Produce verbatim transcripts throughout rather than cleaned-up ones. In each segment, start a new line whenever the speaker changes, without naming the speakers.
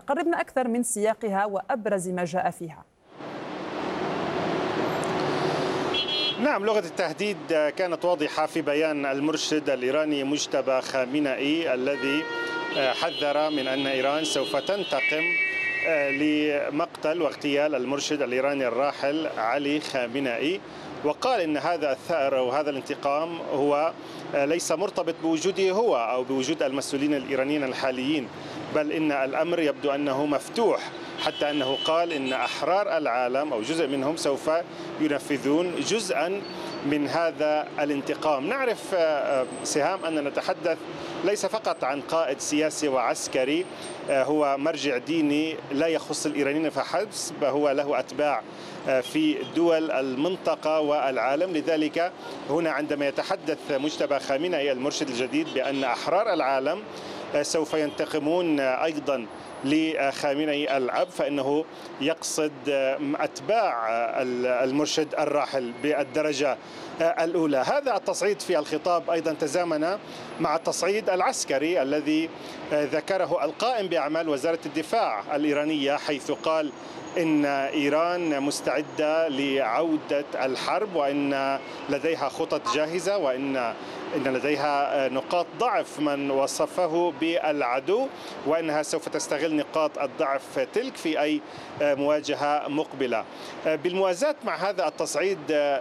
قربنا أكثر من سياقها وأبرز ما جاء فيها.
نعم، لغة التهديد كانت واضحة في بيان المرشد الإيراني مجتبى خامنئي الذي حذر من أن إيران سوف تنتقم لمقتل واغتيال المرشد الإيراني الراحل علي خامنئي، وقال إن هذا الثأر وهذا الانتقام هو ليس مرتبط بوجوده هو أو بوجود المسؤولين الإيرانيين الحاليين، بل إن الأمر يبدو أنه مفتوح، حتى أنه قال إن أحرار العالم أو جزء منهم سوف ينفذون جزءا من هذا الانتقام. نعرف سهام أن نتحدث ليس فقط عن قائد سياسي وعسكري هو مرجع ديني لا يخص الإيرانيين فحسب، هو له أتباع في دول المنطقة والعالم. لذلك هنا عندما يتحدث مجتبى خامنئي المرشد الجديد بأن أحرار العالم سوف ينتقمون أيضا لخامنئي الأب، فإنه يقصد أتباع المرشد الراحل بالدرجة الأولى. هذا التصعيد في الخطاب أيضا تزامن مع التصعيد العسكري الذي ذكره القائم بأعمال وزارة الدفاع الإيرانية، حيث قال إن إيران مستعدة لعودة الحرب وإن لديها خطط جاهزة وإن إن لديها نقاط ضعف من وصفه بالعدو، وأنها سوف تستغل نقاط الضعف تلك في أي مواجهة مقبلة. بالموازاة مع هذا التصعيد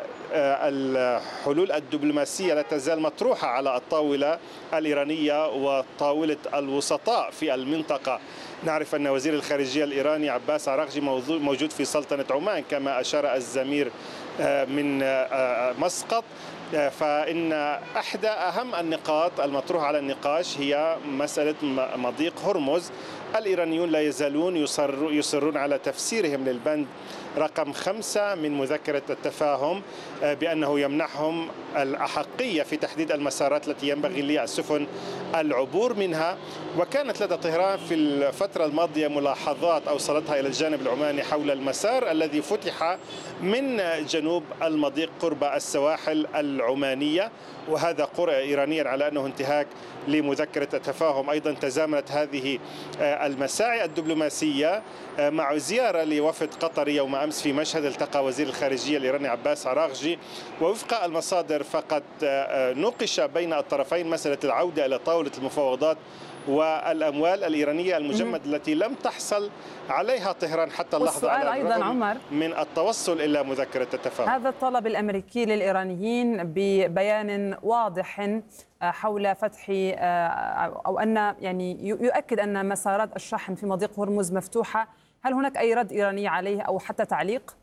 الحلول الدبلوماسية لا تزال مطروحة على الطاولة الإيرانية وطاولة الوسطاء في المنطقة. نعرف أن وزير الخارجية الإيراني عباس عراقجي موجود في سلطنة عمان كما أشار الزمير من مسقط، فإن إحدى أهم النقاط المطروحة على النقاش هي مسألة مضيق هرمز. الإيرانيون لا يزالون يصر يصرون على تفسيرهم للبند رقم خمسة من مذكرة التفاهم بأنه يمنحهم الأحقية في تحديد المسارات التي ينبغي للسفن العبور منها. وكانت لدى طهران في الفترة الماضية ملاحظات أوصلتها إلى الجانب العماني حول المسار الذي فتح من جنوب المضيق قرب السواحل العمانية، وهذا قرأ إيرانيا على أنه انتهاك لمذكرة التفاهم. أيضا تزامنت هذه المساعي الدبلوماسية مع زيارة لوفد قطري يوم أمس في مشهد. التقى وزير الخارجية الإيراني عباس عراقجي، ووفق المصادر فقد نوقش بين الطرفين مسألة العودة إلى طاولة المفاوضات والأموال الإيرانية المجمدة التي لم تحصل عليها طهران حتى اللحظة على
أيضا عمر
من التوصل إلى مذكرة التفاهم.
هذا الطلب الأمريكي للإيرانيين ببيان واضح حول فتح أو أن يعني يؤكد أن مسارات الشحن في مضيق هرمز مفتوحة، هل هناك أي رد إيراني عليه أو حتى تعليق؟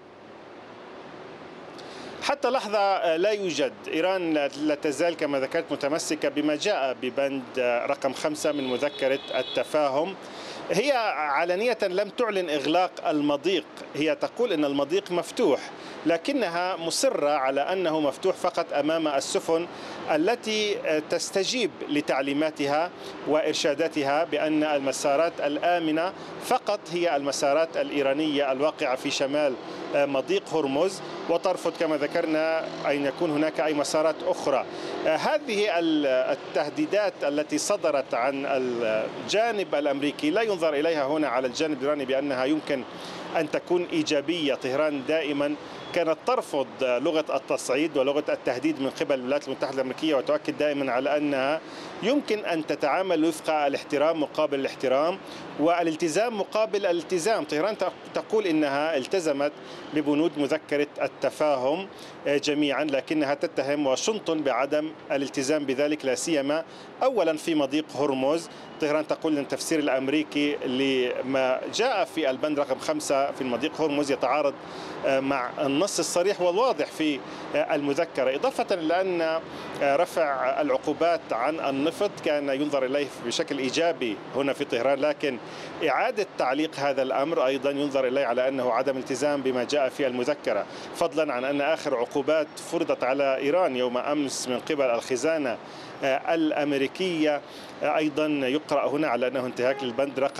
حتى لحظة لا يوجد. إيران لا تزال كما ذكرت متمسكة بما جاء ببند رقم خمسة من مذكرة التفاهم. هي علنية لم تعلن إغلاق المضيق، هي تقول أن المضيق مفتوح، لكنها مصرة على أنه مفتوح فقط أمام السفن التي تستجيب لتعليماتها وإرشاداتها بأن المسارات الآمنة فقط هي المسارات الإيرانية الواقعة في شمال مضيق هرمز، وترفض كما ذكرنا أن يكون هناك أي مسارات أخرى. هذه التهديدات التي صدرت عن الجانب الأمريكي لا ينظر إليها هنا على الجانب الإيراني بأنها يمكن أن تكون إيجابية. طهران دائما كانت ترفض لغة التصعيد ولغة التهديد من قبل الولايات المتحدة الأمريكية، وتؤكد دائما على أنها يمكن أن تتعامل وفق الاحترام مقابل الاحترام والالتزام مقابل الالتزام. طهران تقول إنها التزمت ببنود مذكرة التفاهم جميعا، لكنها تتهم واشنطن بعدم الالتزام بذلك، لا سيما أولا في مضيق هرمز. طهران تقول أن التفسير الأمريكي لما جاء في البند رقم خمسة في المضيق هرمز يتعارض مع النص الصريح والواضح في المذكرة، إضافة إلى أن رفع العقوبات عن النفط كان ينظر إليه بشكل إيجابي هنا في طهران، لكن إعادة تعليق هذا الأمر أيضا ينظر إليه على أنه عدم التزام بما جاء في المذكرة، فضلا عن أن آخر عقوبات فرضت على إيران يوم أمس من قبل الخزانة الأمريكية أيضا يقرأ هنا على أنه انتهاك للبند رقم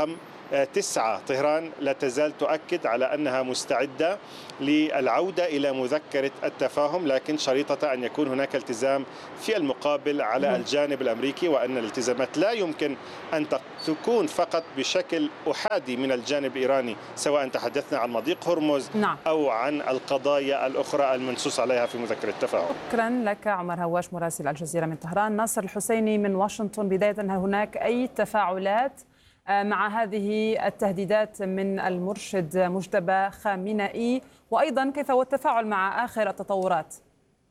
تسعة طهران لا تزال تؤكد على أنها مستعدة للعودة إلى مذكرة التفاهم، لكن شريطة أن يكون هناك التزام في المقابل على الجانب الأمريكي، وأن الالتزامات لا يمكن أن تكون فقط بشكل أحادي من الجانب الإيراني، سواء تحدثنا عن مضيق هرمز
نعم.
أو عن القضايا الأخرى المنصوص عليها في مذكرة التفاهم.
شكرا لك عمر هواش مراسل الجزيرة من طهران. ناصر الحسيني من واشنطن، بداية هل هناك أي تفاعلات مع هذه التهديدات من المرشد مجتبى خامنئي، وأيضا كيف هو التفاعل مع آخر التطورات؟